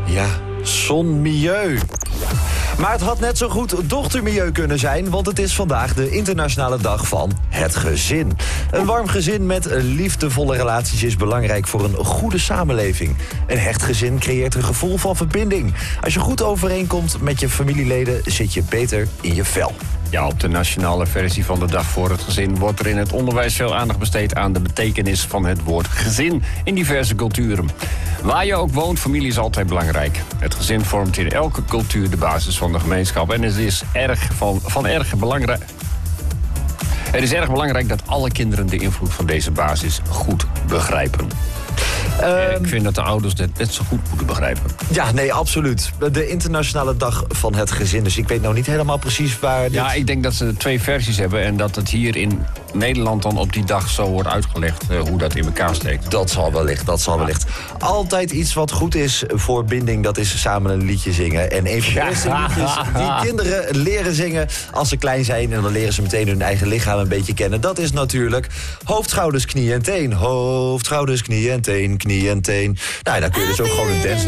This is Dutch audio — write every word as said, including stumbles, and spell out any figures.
Ja, zonmilieu. Maar het had net zo goed dochtermilieu kunnen zijn, want het is vandaag de internationale dag van het gezin. Een warm gezin met liefdevolle relaties is belangrijk voor een goede samenleving. Een hecht gezin creëert een gevoel van verbinding. Als je goed overeenkomt met je familieleden, zit je beter in je vel. Ja, op de nationale versie van de Dag voor het Gezin wordt er in het onderwijs veel aandacht besteed aan de betekenis van het woord gezin in diverse culturen. Waar je ook woont, familie is altijd belangrijk. Het gezin vormt in elke cultuur de basis van de gemeenschap en het is erg van, van erg belangrijk. Het is erg belangrijk dat alle kinderen de invloed van deze basis goed begrijpen. Um, ik vind dat de ouders dit net zo goed moeten begrijpen. Ja, nee, absoluut. De internationale dag van het gezin. Dus ik weet nou niet helemaal precies waar dit... Ja, ik denk dat ze twee versies hebben en dat het hier in Nederland dan op die dag zo wordt uitgelegd uh, hoe dat in elkaar steekt. Dat zal wellicht, dat zal wellicht. Altijd iets wat goed is voor binding, dat is samen een liedje zingen. En een van de eerste liedjes die kinderen leren zingen als ze klein zijn, en dan leren ze meteen hun eigen lichaam een beetje kennen. Dat is natuurlijk hoofd, schouders, knie en teen. Hoofd, schouders, knie en teen, knie en teen. Nou, dan kun je dus ook gewoon een dance